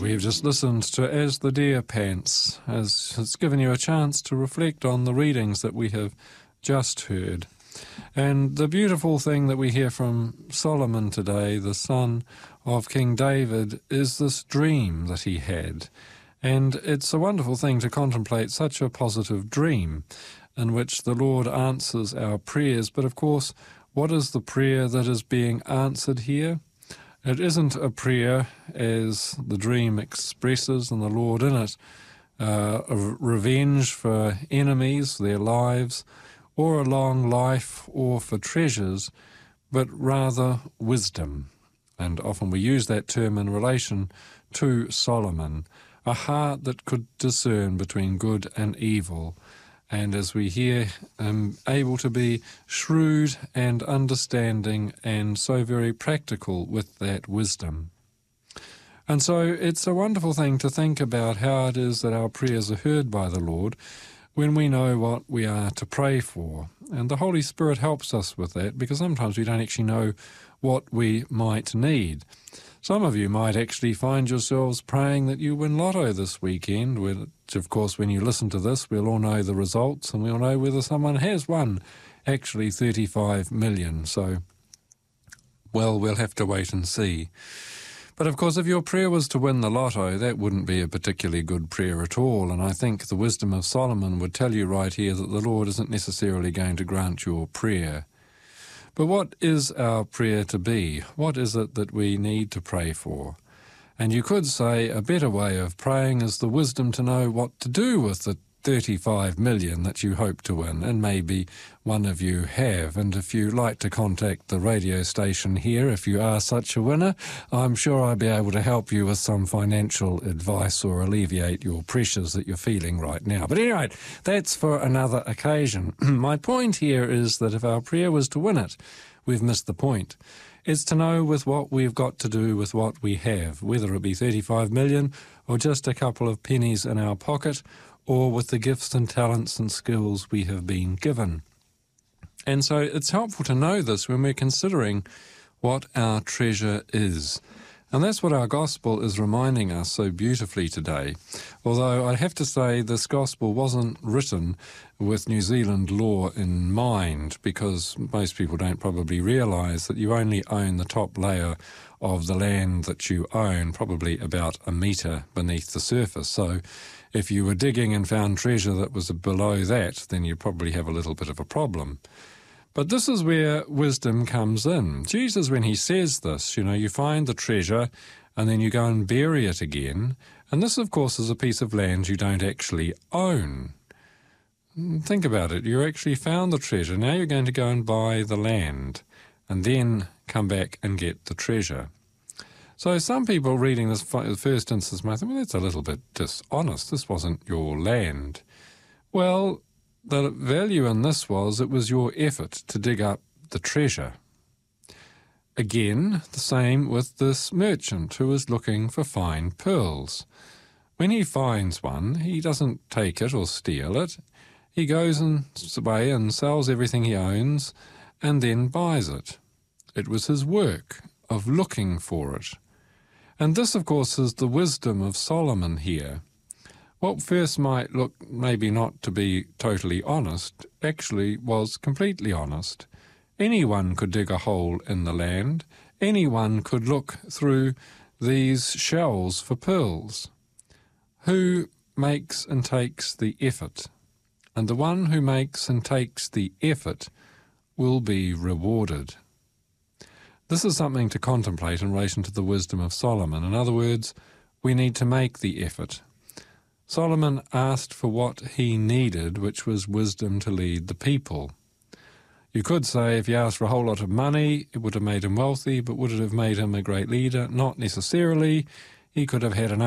We've just listened to As the Deer Pants, as it's given you a chance to reflect on the readings that we have just heard. And the beautiful thing that we hear from Solomon today, the son of King David, is this dream that he had. And it's a wonderful thing to contemplate such a positive dream in which the Lord answers our prayers. But of course, what is the prayer that is being answered here? It isn't a prayer, as the dream expresses and the Lord in it, a revenge for enemies, their lives, or a long life, or for treasures, but rather wisdom. And often we use that term in relation to Solomon, a heart that could discern between good and evil, and as we hear, able to be shrewd and understanding and so very practical with that wisdom. And so it's a wonderful thing to think about how it is that our prayers are heard by the Lord when we know what we are to pray for. And the Holy Spirit helps us with that, because sometimes we don't actually know what we might need. Some of you might actually find yourselves praying that you win lotto this weekend, which of course when you listen to this we'll all know the results and we'll know whether someone has won actually 35 million. So, well, we'll have to wait and see. But of course if your prayer was to win the lotto, that wouldn't be a particularly good prayer at all, and I think the wisdom of Solomon would tell you right here that the Lord isn't necessarily going to grant your prayer. But what is our prayer to be? What is it that we need to pray for? And you could say a better way of praying is the wisdom to know what to do with the 35 million that you hope to win, and maybe one of you have. And if you like to contact the radio station here, if you are such a winner, I'm sure I'd be able to help you with some financial advice or alleviate your pressures that you're feeling right now. But anyway, that's for another occasion. My point here is that if our prayer was to win it, we've missed the point. It's to know with what we've got to do with what we have, whether it be 35 million or just a couple of pennies in our pocket, or with the gifts and talents and skills we have been given. And so it's helpful to know this when we're considering what our treasure is. And that's what our gospel is reminding us so beautifully today. Although I have to say this gospel wasn't written with New Zealand law in mind, because most people don't probably realise that you only own the top layer of the land that you own, probably about a metre beneath the surface. So if you were digging and found treasure that was below that, then you probably have a little bit of a problem. But this is where wisdom comes in. Jesus, when he says this, you find the treasure and then you go and bury it again. And this, of course, is a piece of land you don't actually own. Think about it. You actually found the treasure. Now you're going to go and buy the land and then come back and get the treasure. So some people reading this first instance might think, well, that's a little bit dishonest. This wasn't your land. Well, the value in this was it was your effort to dig up the treasure. Again, the same with this merchant who is looking for fine pearls. When he finds one, he doesn't take it or steal it. He goes away and sells everything he owns and then buys it. It was his work of looking for it. And this, of course, is the wisdom of Solomon here. What first might look maybe not to be totally honest actually was completely honest. Anyone could dig a hole in the land. Anyone could look through these shells for pearls. Who makes and takes the effort? And the one who makes and takes the effort will be rewarded. This is something to contemplate in relation to the wisdom of Solomon. In other words, we need to make the effort. Solomon asked for what he needed, which was wisdom to lead the people. You could say if he asked for a whole lot of money, it would have made him wealthy, but would it have made him a great leader? Not necessarily. He could have had enough